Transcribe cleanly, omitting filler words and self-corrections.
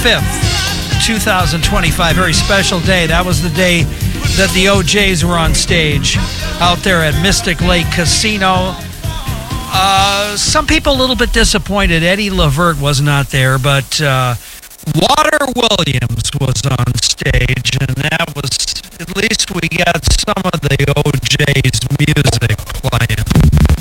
5th, 2025. Very special day. That was the day that the OJs were on stage out there at Mystic Lake Casino. Some people a little bit disappointed. Eddie Levert was not there, but Water Williams was on stage, and that was, at least we got some of the OJ's music playing.